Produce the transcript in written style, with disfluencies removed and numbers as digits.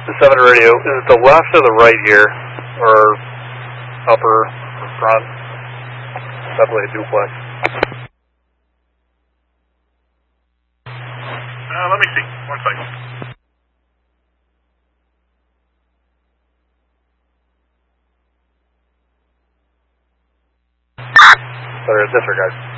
The 7 radio, is it the left or the right here? Or upper or front? Definitely a duplex. Let me see. 1 second. Or disregard.